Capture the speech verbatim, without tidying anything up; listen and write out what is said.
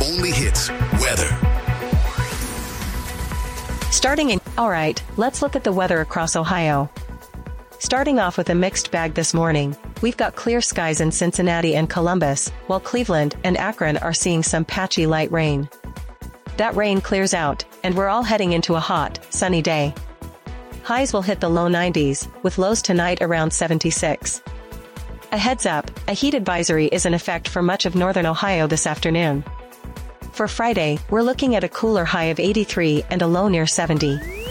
only hits weather. Starting in, alright, let's look at the weather across Ohio. Starting off with a mixed bag this morning, we've got clear skies in Cincinnati and Columbus, while Cleveland and Akron are seeing some patchy light rain. That rain clears out, and we're all heading into a hot, sunny day. Highs will hit the low nineties, with lows tonight around seventy-six. A heads up, a heat advisory is in effect for much of northern Ohio this afternoon. For Friday, we're looking at a cooler high of eighty-three and a low near seventy.